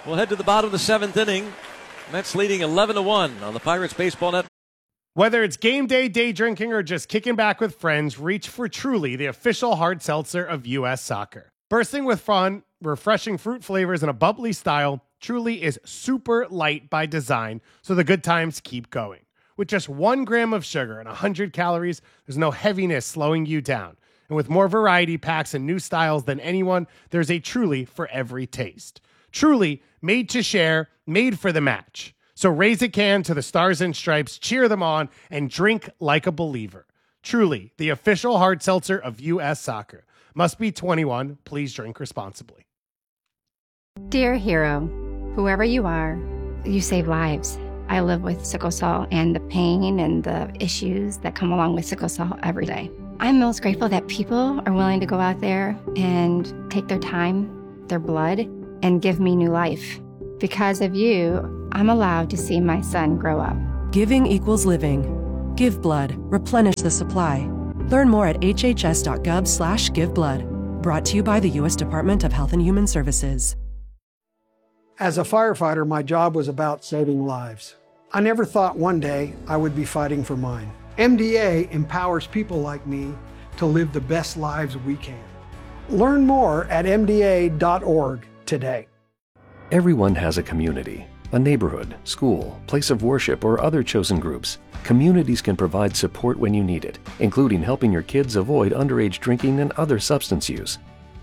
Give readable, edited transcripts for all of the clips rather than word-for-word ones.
We'll head to the bottom of the seventh inning. Mets leading 11-1 on the Pirates Baseball Network. Whether it's game day, day drinking, or just kicking back with friends, reach for Truly, the official hard seltzer of U.S. Soccer. Bursting with fun, refreshing fruit flavors, and a bubbly style, Truly is super light by design, so the good times keep going. With just 1 gram of sugar and 100 calories, there's no heaviness slowing you down. And with more variety packs and new styles than anyone, there's a Truly for every taste. Truly, made to share, made for the match. So raise a can to the Stars and Stripes, cheer them on, and drink like a believer. Truly, the official hard seltzer of U.S. Soccer. Must be 21. Please drink responsibly. Dear hero, whoever you are, you save lives. I live with sickle cell and the pain and the issues that come along with sickle cell every day. I'm most grateful that people are willing to go out there and take their time, their blood, and give me new life. Because of you, I'm allowed to see my son grow up. Giving equals living. Give blood. Replenish the supply. Learn more at hhs.gov/giveblood. Brought to you by the U.S. Department of Health and Human Services. As a firefighter, my job was about saving lives. I never thought one day I would be fighting for mine. MDA empowers people like me to live the best lives we can. Learn more at mda.org today. Everyone has a community, a neighborhood, school, place of worship, or other chosen groups. Communities can provide support when you need it, including helping your kids avoid underage drinking and other substance use.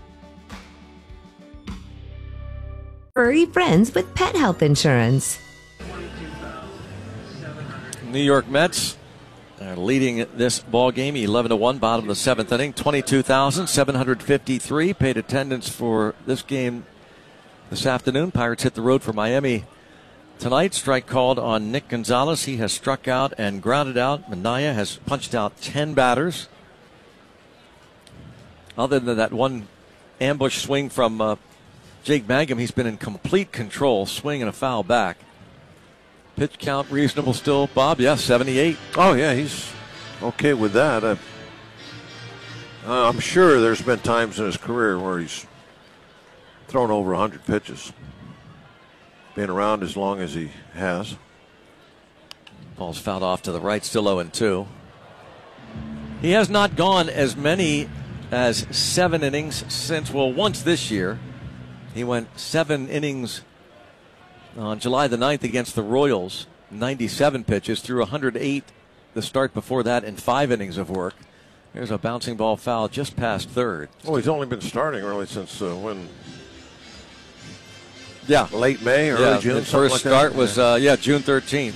Furry friends with pet health insurance. New York Mets are leading this ball game 11-1, bottom of the seventh inning. 22,753 paid attendance for this game this afternoon. Pirates hit the road for Miami tonight. Strike called on Nick Gonzalez. He has struck out and grounded out. Minaya has punched out 10 batters. Other than that one ambush swing from Jake Mangum, he's been in complete control, swing and a foul back. Pitch count reasonable still, Bob? Yes, 78. Oh, yeah, he's okay with that. I'm sure there's been times in his career where he's thrown over 100 pitches. Been around as long as he has. Ball's fouled off to the right, still 0-2. He has not gone as many as 7 innings since, once this year. He went 7 innings on July the 9th against the Royals, 97 pitches, threw 108 the start before that in 5 innings of work. There's a bouncing ball foul just past third. Oh, he's only been starting really since when? Yeah. Late May or early June? His first start was, June 13th.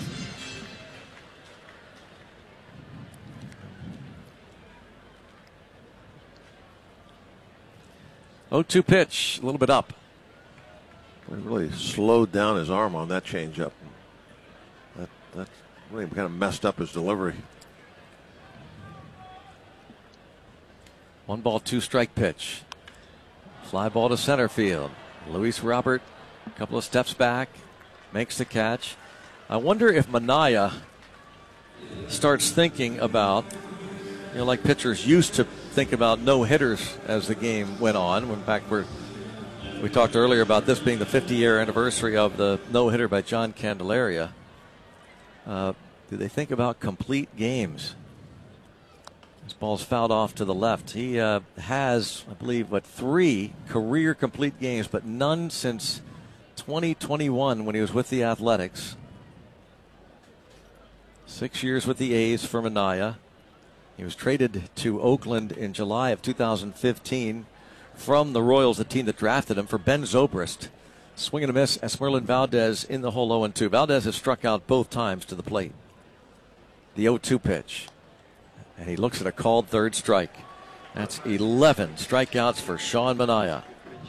Oh, 2 pitch, a little bit up. He really slowed down his arm on that changeup. That really kind of messed up his delivery. 1 ball, 2 strike pitch. Fly ball to center field. Luis Robert, a couple of steps back, makes the catch. I wonder if Minaya starts thinking about, like pitchers used to think about no-hitters as the game went on. In fact, we talked earlier about this being the 50-year anniversary of the no-hitter by John Candelaria. Do they think about complete games? This ball's fouled off to the left. He has, I believe, 3 career complete games, but none since 2021 when he was with the Athletics. 6 years with the A's for Minaya. He was traded to Oakland in July of 2015 from the Royals, the team that drafted him, for Ben Zobrist. Swing and a miss as Esmerlin Valdez in the hole 0-2. Valdez has struck out both times to the plate. The 0-2 pitch. And he looks at a called third strike. That's 11 strikeouts for Sean Minaya.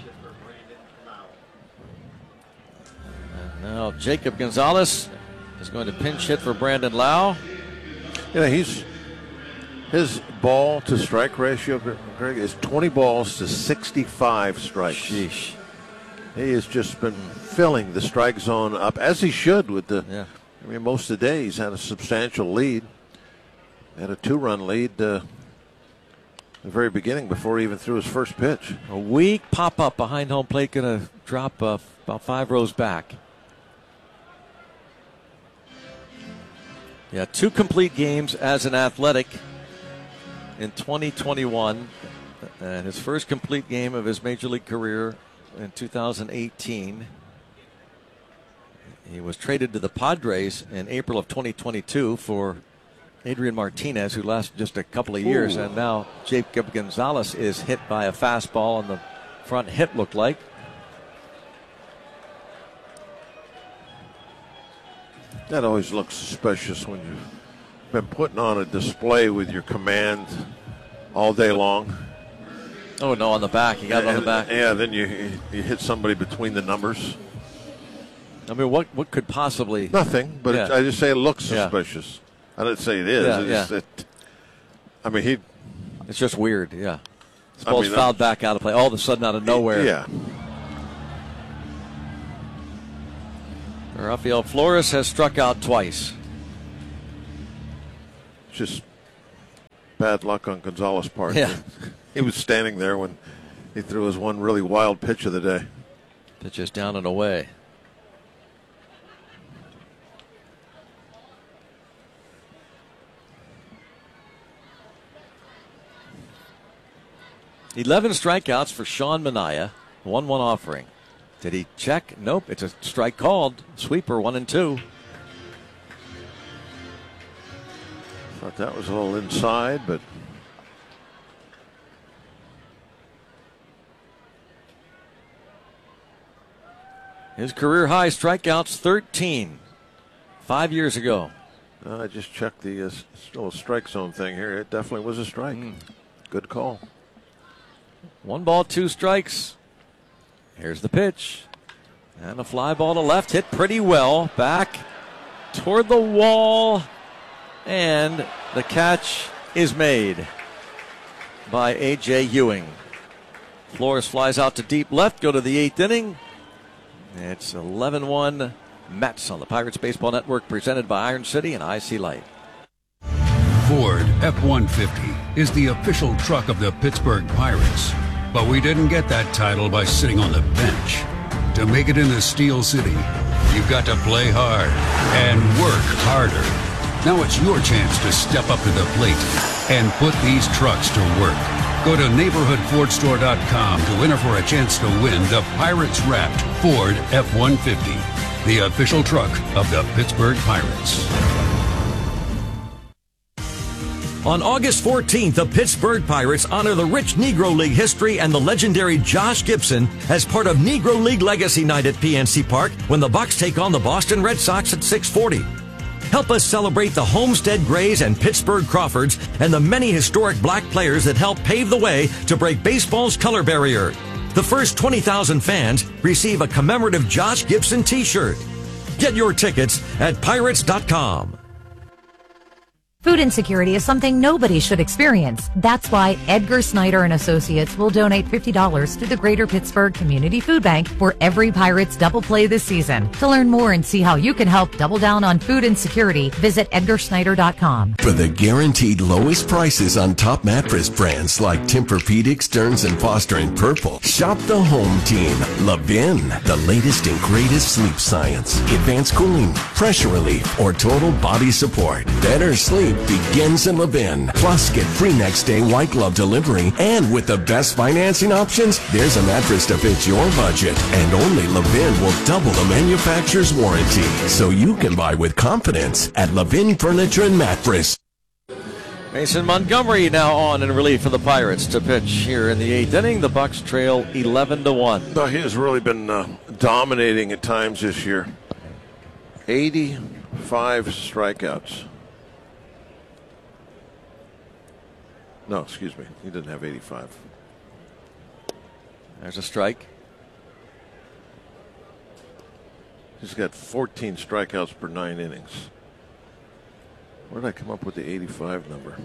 And now Jacob Gonzalez is going to pinch hit for Brandon Lau. His ball to strike ratio, Greg, is 20 balls to 65 strikes. Sheesh. He has just been filling the strike zone up, as he should with the. Yeah. I mean, most of the day he's had a substantial lead. Had a 2-run lead the very beginning before he even threw his first pitch. A weak pop-up behind home plate, going to drop about 5 rows back. Yeah, 2 complete games as an Athletic in 2021. And his first complete game of his Major League career in 2018. He was traded to the Padres in April of 2022 for Adrian Martinez, who lasted just a couple of years. And now Jacob Gonzalez is hit by a fastball on the front hip, looked like. That always looks suspicious when you've been putting on a display with your command all day long. Oh, no, on the back. He got it on the back. Yeah, then you hit somebody between the numbers. I mean, what could possibly... Nothing, but Yeah. I just say it looks suspicious. I didn't say it is. It's just weird, yeah. This ball's fouled back out of play. All of a sudden, out of nowhere. Yeah. Rafael Flores has struck out twice. Just bad luck on Gonzalez's part. Yeah. He was standing there when he threw his one really wild pitch of the day. Pitch is down and away. "11 strikeouts for Sean Manaea. 1-1 offering. Did he check? Nope. It's a strike called. Sweeper 1-2. Thought that was a little inside, but his career high strikeouts 13. 5 years ago. I just checked the little strike zone thing here. It definitely was a strike. Good call. 1 ball, 2 strikes. Here's the pitch. And a fly ball to left, hit pretty well. Back toward the wall. And the catch is made by A.J. Ewing. Flores flies out to deep left, go to the 8th inning. It's 11-1 Mets on the Pirates Baseball Network, presented by Iron City and IC Light. Ford F-150 is the official truck of the Pittsburgh Pirates. But we didn't get that title by sitting on the bench. To make it in the Steel City, you've got to play hard and work harder. Now it's your chance to step up to the plate and put these trucks to work. Go to neighborhoodfordstore.com to enter for a chance to win the Pirates Wrapped Ford F-150, the official truck of the Pittsburgh Pirates. On August 14th, the Pittsburgh Pirates honor the rich Negro League history and the legendary Josh Gibson as part of Negro League Legacy Night at PNC Park when the Bucks take on the Boston Red Sox at 6:40. Help us celebrate the Homestead Grays and Pittsburgh Crawfords and the many historic black players that helped pave the way to break baseball's color barrier. The first 20,000 fans receive a commemorative Josh Gibson t-shirt. Get your tickets at pirates.com. Food insecurity is something nobody should experience. That's why Edgar Snyder and Associates will donate $50 to the Greater Pittsburgh Community Food Bank for every Pirates double play this season. To learn more and see how you can help double down on food insecurity, visit edgarsnyder.com. For the guaranteed lowest prices on top mattress brands like Tempur-Pedic, Stearns & Foster, and Purple, shop the home team. Levin, the latest and greatest sleep science, advanced cooling, pressure relief, or total body support. Better sleep begins in Levin. Plus, get free next day white glove delivery. And with the best financing options, there's a mattress to fit your budget. And only Levin will double the manufacturer's warranty. So you can buy with confidence at Levin Furniture and Mattress. Mason Montgomery now on in relief for the Pirates to pitch here in the 8th inning. The Bucks trail 11-1. He has really been dominating at times this year. 85 strikeouts. No, excuse me. He didn't have 85. There's a strike. He's got 14 strikeouts per 9 innings. Where did I come up with the 85 number?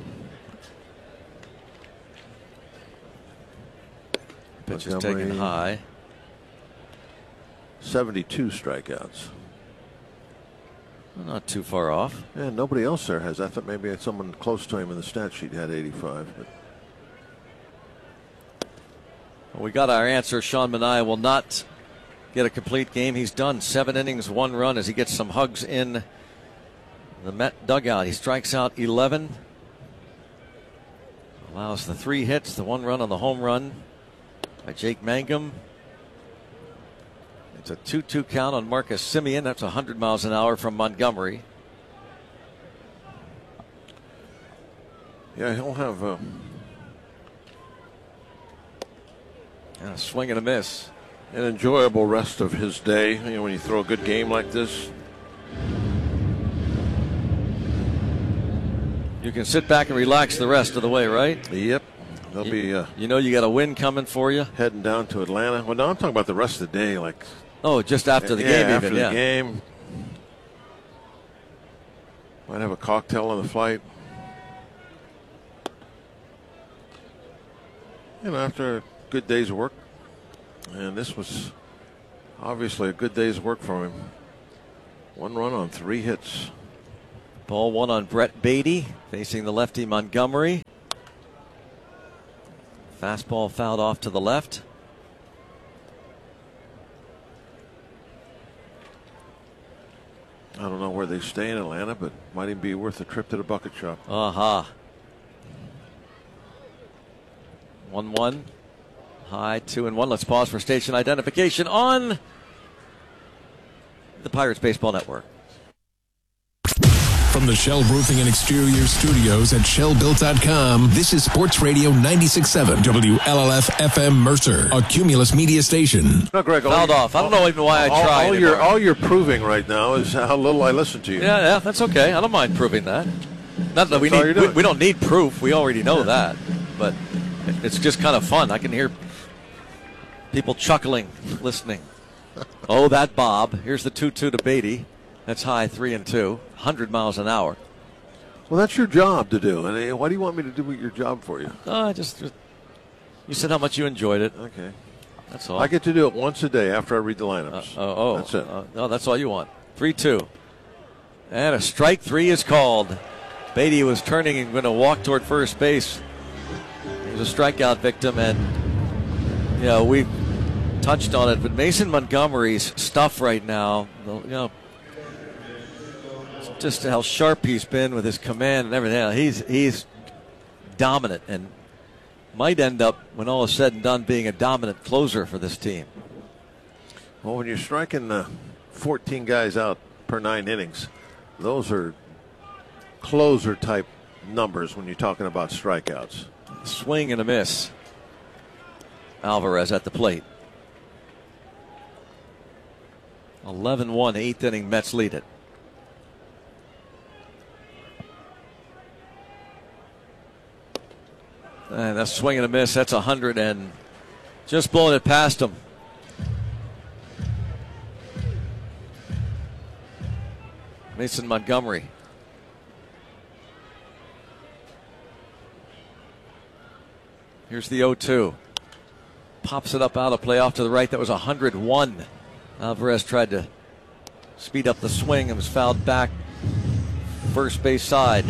Pitch is taken high. 72 strikeouts. Not too far off. Yeah, nobody else there has. I thought maybe someone close to him in the stat sheet had 85. But Well, we got our answer. Sean Manaea will not get a complete game. He's done 7 innings, 1 run as he gets some hugs in the Met dugout. He strikes out 11. Allows the 3 hits, the 1 run on the home run by Jake Mangum. It's a 2-2 count on Marcus Semien. That's 100 miles an hour from Montgomery. Yeah, he'll have a swing and a miss. An enjoyable rest of his day. You know, when you throw a good game like this. You can sit back and relax the rest of the way, right? Yep. They'll be. You know, you got a win coming for you. Heading down to Atlanta. Well, no, I'm talking about the rest of the day. Like. Oh, just after the game, after even. the game. Might have a cocktail on the flight. You know, after a good day's work. And this was obviously a good day's work for him. 1 run on 3 hits. Ball 1 on Brett Beatty, facing the lefty Montgomery. Fastball fouled off to the left. I don't know where they stay in Atlanta, but might even be worth a trip to the bucket shop. Aha. 1-1. High 2-1. Let's pause for station identification on the Pirates Baseball Network. From the Shell Roofing and Exterior Studios at shellbuilt.com, this is Sports Radio 96.7 WLLF FM Mercer, a Cumulus media station. No, Greg, fouled off. I don't know even why I tried. All you're proving right now is how little I listen to you. Yeah, that's okay. I don't mind proving that. Not that we don't need proof. We already know that. But it's just kind of fun. I can hear people chuckling, listening. Oh, that Bob. Here's the 2-2 to Beatty. That's high 3-2, 100 miles an hour. Well, that's your job to do. And why do you want me to do your job for you? You said how much you enjoyed it. Okay. That's all. I get to do it once a day after I read the lineups. That's it. No, that's all you want. 3-2. And a strike 3 is called. Beatty was turning and going to walk toward first base. He was a strikeout victim, and we touched on it, but Mason Montgomery's stuff right now, just how sharp he's been with his command and everything. He's dominant and might end up, when all is said and done, being a dominant closer for this team. Well, when you're striking 14 guys out per 9 innings, those are closer type numbers when you're talking about strikeouts. Swing and a miss. Alvarez at the plate. 11-1, 8th inning. Mets lead it. And that's swing and a miss. That's 100 and just blowing it past him. Mason Montgomery. Here's the 0-2. Pops it up out of play off to the right. That was 101. Alvarez tried to speed up the swing and was fouled back first base side.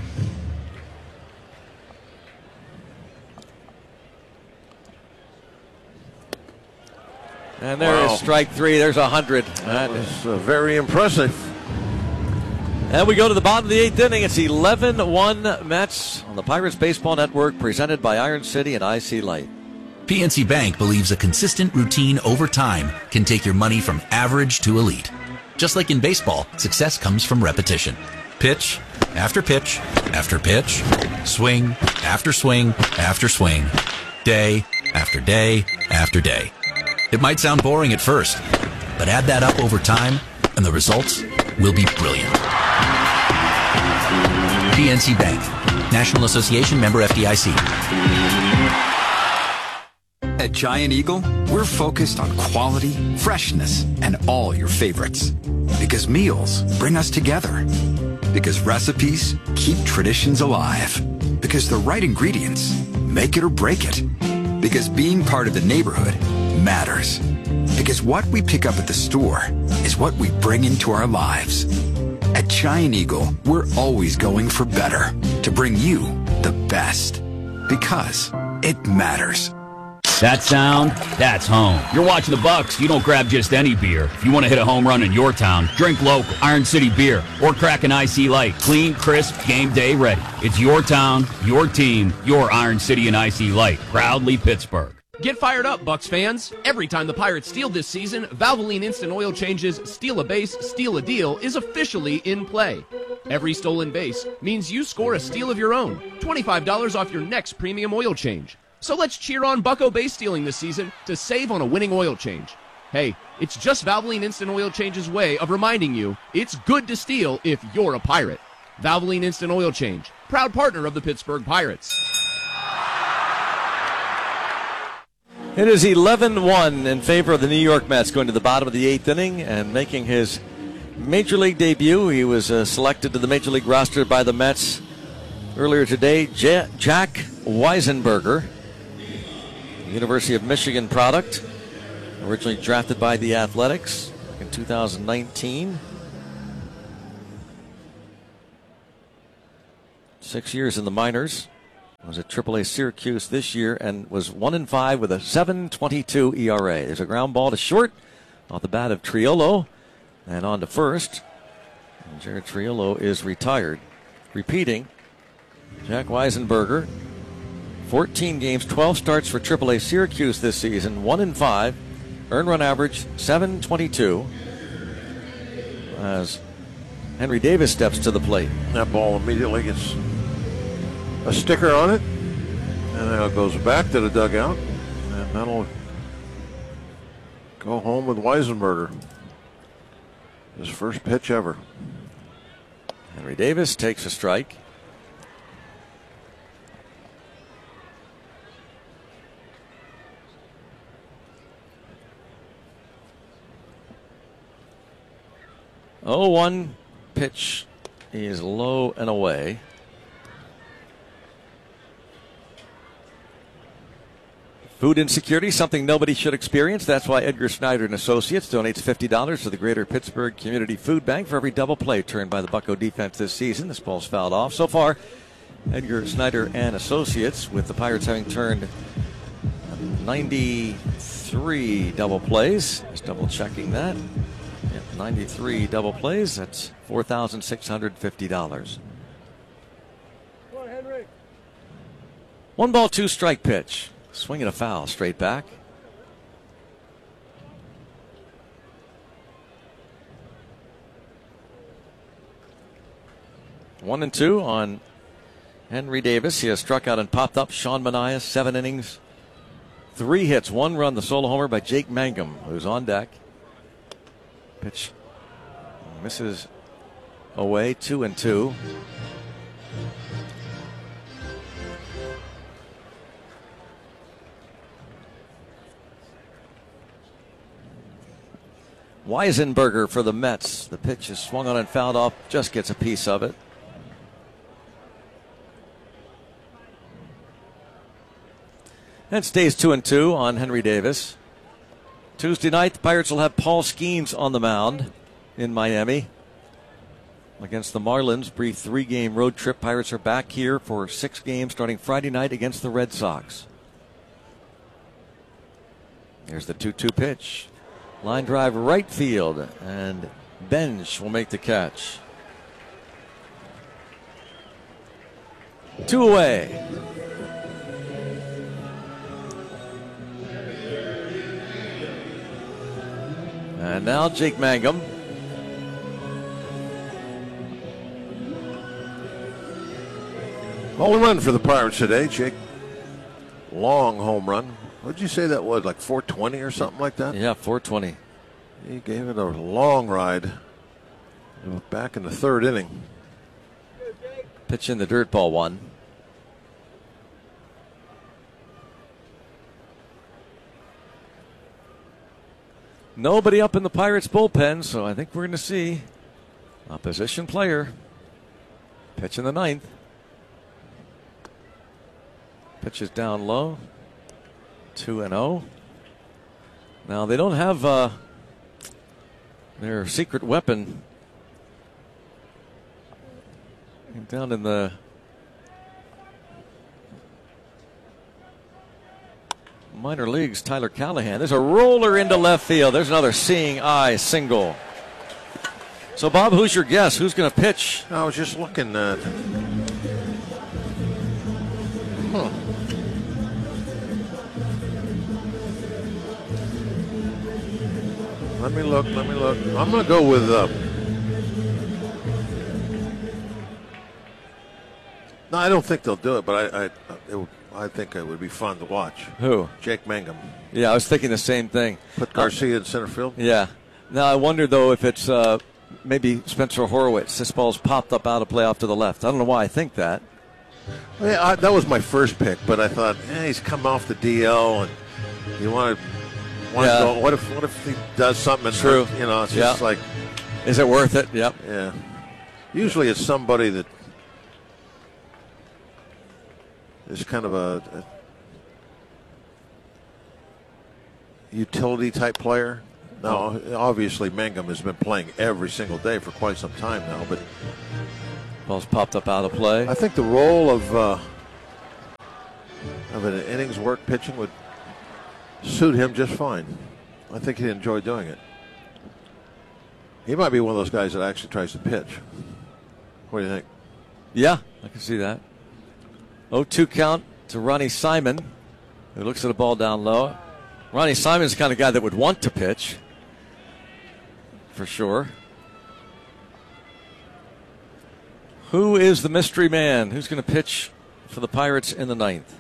And there is strike 3. There's 100. That was very impressive. And we go to the bottom of the 8th inning. It's 11-1 Mets on the Pirates Baseball Network, presented by Iron City and IC Light. PNC Bank believes a consistent routine over time can take your money from average to elite. Just like in baseball, success comes from repetition. Pitch after pitch after pitch. Swing after swing after swing. Day after day after day. It might sound boring at first, but add that up over time, and the results will be brilliant. PNC Bank, National Association member FDIC. At Giant Eagle, we're focused on quality, freshness, and all your favorites. Because meals bring us together. Because recipes keep traditions alive. Because the right ingredients make it or break it. Because being part of the neighborhood matters. Because what we pick up at the store is what we bring into our lives. At Giant Eagle, we're always going for better to bring you the best. Because it matters. That sound, that's home. You're watching the Bucks, you don't grab just any beer. If you want to hit a home run in your town, drink local, Iron City beer, or crack an IC Light. Clean, crisp, game day ready. It's your town, your team, your Iron City and IC Light. Proudly Pittsburgh. Get fired up, Bucks fans. Every time the Pirates steal this season, Valvoline Instant Oil Changes Steal a Base, Steal a Deal is officially in play. Every stolen base means you score a steal of your own. $25 off your next premium oil change. So let's cheer on Bucko base stealing this season to save on a winning oil change. Hey, it's just Valvoline Instant Oil Change's way of reminding you it's good to steal if you're a Pirate. Valvoline Instant Oil Change, proud partner of the Pittsburgh Pirates. It is 11-1 in favor of the New York Mets going to the bottom of the 8th inning and making his Major League debut. He was selected to the Major League roster by the Mets earlier today. Jack Weisenberger, University of Michigan product, originally drafted by the Athletics in 2019. 6 years in the minors. Was at AAA Syracuse this year and was 1-5 with a 7.22 ERA. There's a ground ball to short off the bat of Triolo and on to first. And Jared Triolo is retired. Repeating, Jack Weisenberger, 14 games, 12 starts for AAA Syracuse this season, 1-5, earned run average 7.22. As Henry Davis steps to the plate. That ball immediately gets a sticker on it, and now it goes back to the dugout, and that'll go home with Weisenberger. His first pitch ever. Henry Davis takes a strike. Oh, 1 pitch is low and away. Food insecurity, something nobody should experience. That's why Edgar Snyder and Associates donates $50 to the Greater Pittsburgh Community Food Bank for every double play turned by the Bucko defense this season. This ball's fouled off. So far, Edgar Snyder and Associates, with the Pirates having turned 93 double plays. Just double checking that. 93 double plays. That's $4,650. 1 ball, 2 strike pitch. Swinging a foul straight back. One and two on Henry Davis. He has struck out and popped up. Sean Manaea, 7 innings, 3 hits, 1 run. The solo homer by Jake Mangum, who's on deck. Pitch misses away, 2-2. Weisenberger for the Mets. The pitch is swung on and fouled off. Just gets a piece of it. And stays 2-2 on Henry Davis. Tuesday night, the Pirates will have Paul Skeens on the mound in Miami against the Marlins. Brief 3-game road trip. Pirates are back here for 6 games starting Friday night against the Red Sox. Here's the 2-2 pitch. Line drive right field, and Bench will make the catch. 2 away. And now Jake Mangum. Home run for the Pirates today, Jake. Long home run. What did you say that was, like 420 or something like that? Yeah, 420. He gave it a long ride back in the 3rd inning. Pitch in the dirt, ball 1. Nobody up in the Pirates bullpen, so I think we're going to see a position player. Pitch in the 9th. Pitch is down low. 2-0. Now they don't have their secret weapon down in the minor leagues, Tyler Callahan. There's a roller into left field. There's another seeing eye single. So, Bob, who's your guess? Who's going to pitch? I was just looking at. Let me look. I'm going to go with. No, I don't think they'll do it, but I think it would be fun to watch. Who? Jake Mangum. Yeah, I was thinking the same thing. Put Garcia in center field? Yeah. Now, I wonder, though, if it's maybe Spencer Horwitz. This ball's popped up out of play off to the left. I don't know why I think that. Well, yeah, that was my first pick, but I thought, he's come off the DL, and you want to go. What if he does something? And True. It's just like. Is it worth it? Yep. Yeah. Usually it's somebody that is kind of a utility type player. Now, obviously, Mangum has been playing every single day for quite some time now, but ball's popped up out of play. I think the role of an innings work pitching would suit him just fine. I think he'd enjoy doing it. He might be one of those guys that actually tries to pitch. What do you think? Yeah, I can see that. 0-2 count to Ronnie Simon, who looks at a ball down low. Ronnie Simon's the kind of guy that would want to pitch, for sure. Who is the mystery man? Who's going to pitch for the Pirates in the ninth?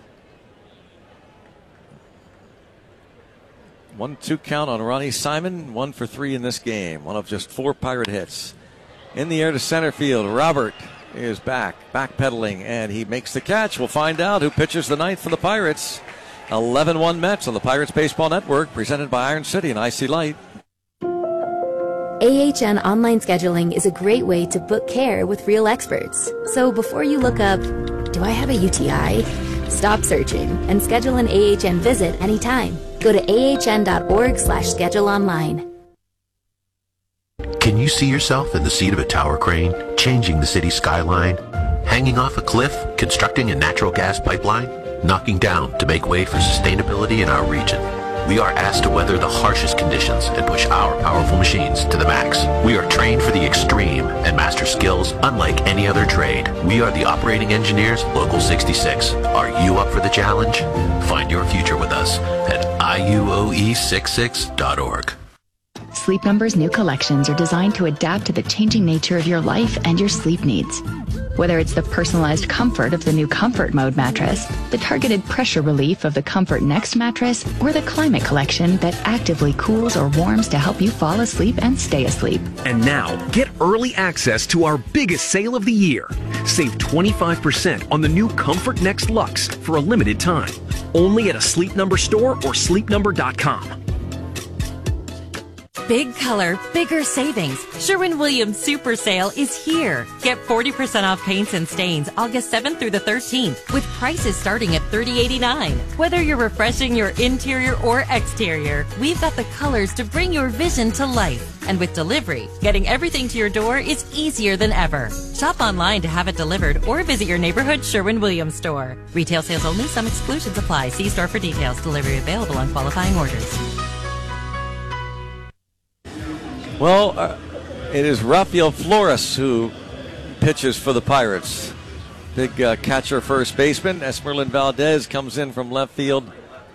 1-2 count on Ronnie Simon. 1 for 3 in this game. One of just 4 Pirate hits. In the air to center field. Robert is backpedaling, and he makes the catch. We'll find out who pitches the ninth for the Pirates. 11-1 Mets on the Pirates Baseball Network, presented by Iron City and IC Light. AHN Online Scheduling is a great way to book care with real experts. So before you look up, do I have a UTI? Stop searching and schedule an AHN visit anytime. Go to ahn.org/schedule online. Can you see yourself in the seat of a tower crane, changing the city skyline? Hanging off a cliff, constructing a natural gas pipeline? Knocking down to make way for sustainability in our region? We are asked to weather the harshest conditions and push our powerful machines to the max. We are trained for the extreme and master skills unlike any other trade. We are the operating engineers, Local 66. Are you up for the challenge? Find your future with us at iuoe66.org. Sleep Number's new collections are designed to adapt to the changing nature of your life and your sleep needs. Whether it's the personalized comfort of the new Comfort Mode mattress, the targeted pressure relief of the Comfort Next mattress, or the climate collection that actively cools or warms to help you fall asleep and stay asleep. And now, get early access to our biggest sale of the year. Save 25% on the new Comfort Next Luxe for a limited time. Only at a Sleep Number store or sleepnumber.com. Big color, bigger savings. Sherwin-Williams Super Sale is here. Get 40% off paints and stains August 7th through the 13th with prices starting at $30.89. Whether you're refreshing your interior or exterior, we've got the colors to bring your vision to life. And with delivery, getting everything to your door is easier than ever. Shop online to have it delivered or visit your neighborhood Sherwin-Williams store. Retail sales only. Some exclusions apply. See store for details. Delivery available on qualifying orders. Well, it is Rafael Flores who pitches for the Pirates. Big catcher first baseman. Esmeralyn Valdez comes in from left field.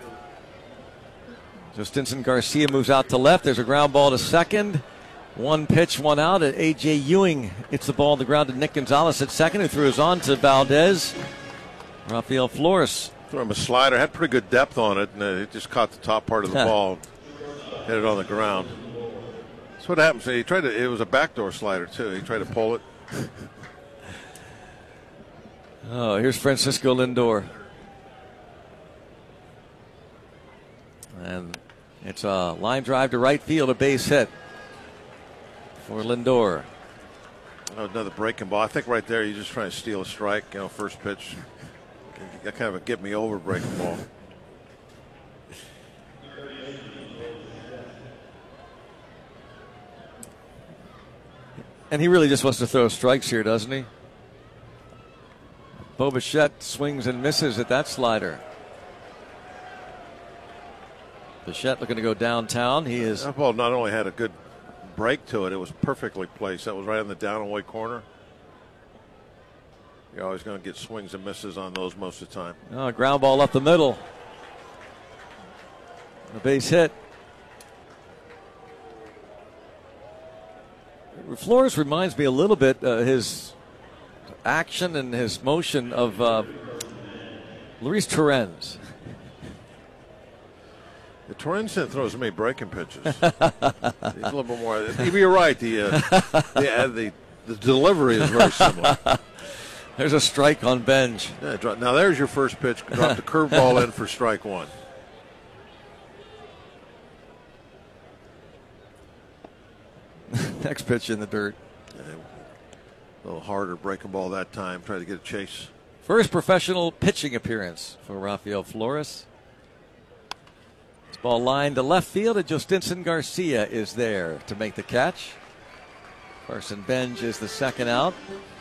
Justinson Garcia moves out to left. There's a ground ball to second. 1 pitch, 1 out. A.J. Ewing hits the ball on the ground to Nick Gonzalez at second, who threw his on to Valdez. Rafael Flores. Threw him a slider. Had pretty good depth on it, and it just caught the top part of the ball. Hit it on the ground. That's what happens. He tried to. It was a backdoor slider too. He tried to pull it. Oh, here's Francisco Lindor, and it's a line drive to right field, a base hit for Lindor. Another breaking ball. I think right there, you're just trying to steal a strike. First pitch. Kind of a get me over breaking ball. And he really just wants to throw strikes here, doesn't he? Bo Bichette swings and misses at that slider. Bichette looking to go downtown. He is. That ball not only had a good break to it, it was perfectly placed. That was right in the down and away corner. You're always going to get swings and misses on those most of the time. Oh, ground ball up the middle. A base hit. Flores reminds me a little bit his action and his motion of Luis Torrens. The Torrens didn't throw as many breaking pitches. He's a little bit more. You're right. The delivery is very similar. There's a strike on Benj. Yeah, now there's your first pitch. Drop the curveball in for strike one. Next pitch in the dirt. A little harder breaking ball that time. Try to get a chase. First professional pitching appearance for Rafael Flores. This ball lined to left field, and Justinson Garcia is there to make the catch. Carson Benj is the second out.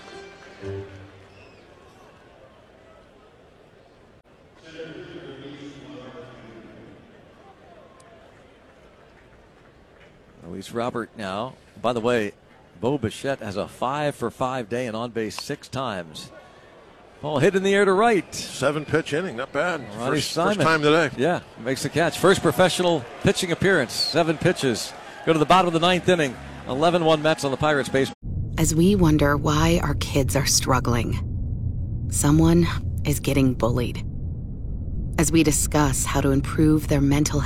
Luis Robert now. By the way, Bo Bichette has a 5-for-5 day and on base 6 times. Ball hit in the air to right. 7-pitch inning, not bad. First Simon. time today. Yeah, makes the catch. First professional pitching appearance. 7 pitches. Go to the bottom of the 9th inning. 11-1 Mets on the Pirates base. As we wonder why our kids are struggling, someone is getting bullied. As we discuss how to improve their mental